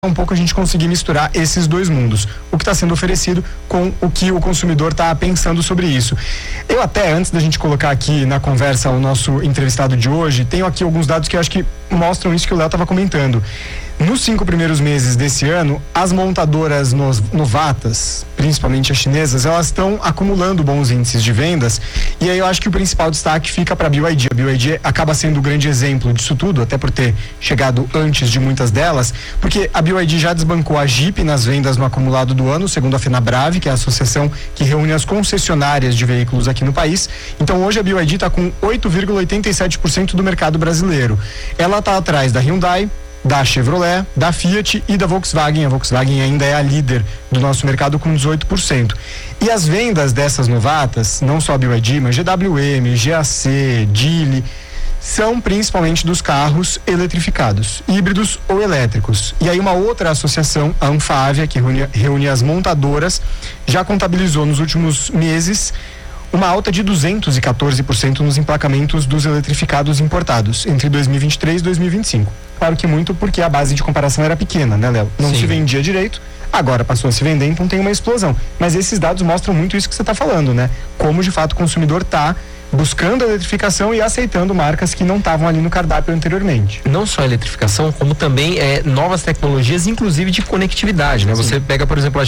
um pouco a gente conseguir misturar esses dois mundos, o que está sendo oferecido com o que o consumidor está pensando sobre isso. Eu até, antes da gente colocar aqui na conversa o nosso entrevistado de hoje, tenho aqui alguns dados que eu acho que mostram isso que o Léo estava comentando. Nos 5 primeiros meses desse ano, as montadoras novatas, principalmente as chinesas, elas estão acumulando bons índices de vendas, e aí eu acho que o principal destaque fica para a BYD. A BYD acaba sendo o grande exemplo disso tudo, até por ter chegado antes de muitas delas, porque a BYD já desbancou a Jeep nas vendas no acumulado do ano, segundo a FenaBrave, que é a associação que reúne as concessionárias de veículos aqui no país. Então hoje a BYD está com 8,87% do mercado brasileiro. Ela está atrás da Hyundai, da Chevrolet, da Fiat e da Volkswagen. A Volkswagen ainda é a líder do nosso mercado com 18%. E as vendas dessas novatas, não só a BYD, mas GWM, GAC, Geely, são principalmente dos carros eletrificados, híbridos ou elétricos. E aí uma outra associação, a Anfavea, que reúne as montadoras, já contabilizou nos últimos meses uma alta de 214% nos emplacamentos dos eletrificados importados entre 2023 e 2025. Claro que muito porque a base de comparação era pequena, né, Léo? Não se vendia direito, agora passou a se vender, então tem uma explosão. Mas esses dados mostram muito isso que você está falando, né? Como de fato o consumidor está buscando a eletrificação e aceitando marcas que não estavam ali no cardápio anteriormente. Não só a eletrificação, como também novas tecnologias, inclusive de conectividade, né? Sim. Você pega, por exemplo, a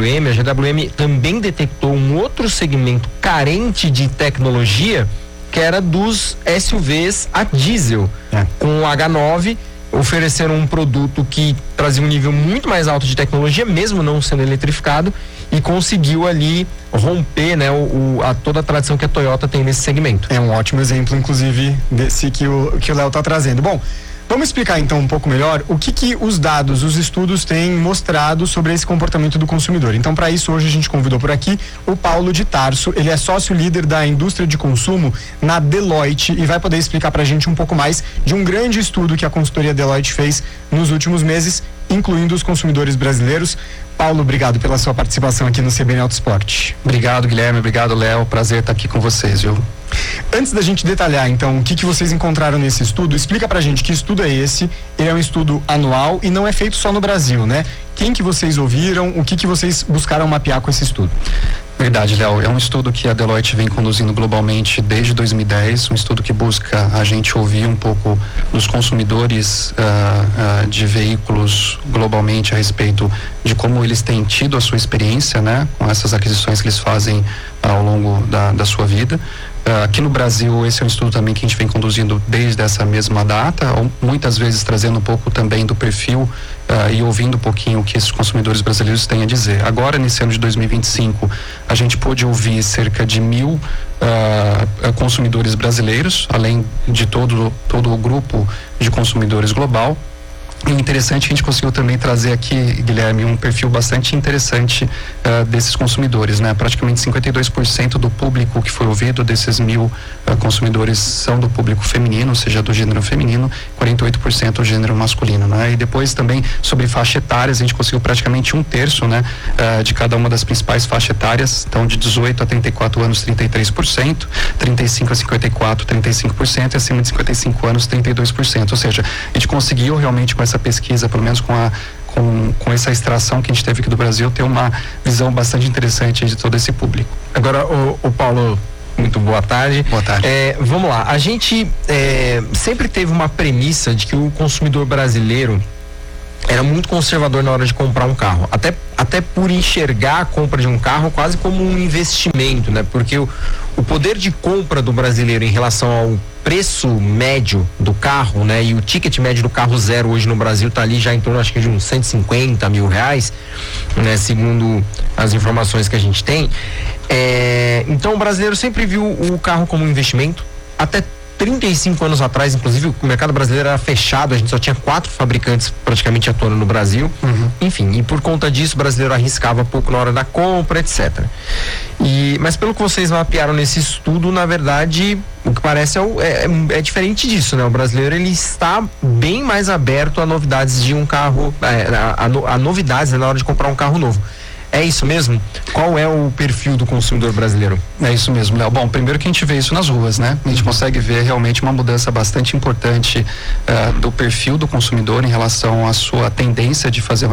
GWM também detectou um outro segmento carente de tecnologia, que era dos SUVs a diesel. Com o H9, ofereceram um produto que trazia um nível muito mais alto de tecnologia, mesmo não sendo eletrificado, e conseguiu ali romper, né, toda a tradição que a Toyota tem nesse segmento. É um ótimo exemplo, inclusive, desse que o Léo está trazendo. Bom, vamos explicar então um pouco melhor o que os dados, os estudos têm mostrado sobre esse comportamento do consumidor. Então, para isso, hoje a gente convidou por aqui o Paulo de Tarso. Ele é sócio líder da indústria de consumo na Deloitte e vai poder explicar para a gente um pouco mais de um grande estudo que a consultoria Deloitte fez nos últimos meses, incluindo os consumidores brasileiros. Paulo, obrigado pela sua participação aqui no CBN Auto Esporte. Obrigado, Guilherme. Obrigado, Léo. Prazer estar aqui com vocês, viu? Antes da gente detalhar, então, o que vocês encontraram nesse estudo, explica pra gente que estudo é esse. Ele é um estudo anual e não é feito só no Brasil, né? Quem que vocês ouviram, o que vocês buscaram mapear com esse estudo? Verdade, Léo. É um estudo que a Deloitte vem conduzindo globalmente desde 2010, um estudo que busca a gente ouvir um pouco dos consumidores de veículos globalmente a respeito de como eles têm tido a sua experiência, né, com essas aquisições que eles fazem ao longo da sua vida. Aqui no Brasil, esse é um estudo também que a gente vem conduzindo desde essa mesma data, muitas vezes trazendo um pouco também do perfil e ouvindo um pouquinho o que esses consumidores brasileiros têm a dizer. Agora, nesse ano de 2025, a gente pôde ouvir cerca de 1.000 consumidores brasileiros, além de todo o grupo de consumidores global. E interessante que a gente conseguiu também trazer aqui, Guilherme, um perfil bastante interessante desses consumidores, né? Praticamente 52% do público que foi ouvido, desses 1.000 consumidores, são do público feminino, ou seja, do gênero feminino, 48% do gênero masculino, né? E depois também sobre faixa etárias, a gente conseguiu praticamente 1/3, né? De cada uma das principais faixas etárias, então de 18 a 34 anos, 33%, 35 a 54, 35%, e acima de 55 anos, 32%, ou seja, a gente conseguiu realmente com essa pesquisa, pelo menos com essa extração que a gente teve aqui do Brasil, ter uma visão bastante interessante de todo esse público. Agora, o Paulo, muito boa tarde. Boa tarde. Vamos lá, a gente sempre teve uma premissa de que o consumidor brasileiro era muito conservador na hora de comprar um carro, até por enxergar a compra de um carro quase como um investimento, né? Porque o poder de compra do brasileiro em relação ao preço médio do carro, né? E o ticket médio do carro zero hoje no Brasil tá ali já em torno, acho que de uns 150 mil reais, né? Segundo as informações que a gente tem. Então o brasileiro sempre viu o carro como um investimento. Até 35 anos atrás, inclusive, o mercado brasileiro era fechado, a gente só tinha 4 fabricantes praticamente atuando no Brasil. Enfim, e por conta disso o brasileiro arriscava pouco na hora da compra, etc. Mas pelo que vocês mapearam nesse estudo, na verdade, o que parece é diferente disso, né? O brasileiro, ele está bem mais aberto a novidades de um carro, a novidades, né, na hora de comprar um carro novo. É isso mesmo? Qual é o perfil do consumidor brasileiro? É isso mesmo, Léo. Bom, primeiro que a gente vê isso nas ruas, né? A gente consegue ver realmente uma mudança bastante importante do perfil do consumidor em relação à sua tendência de fazer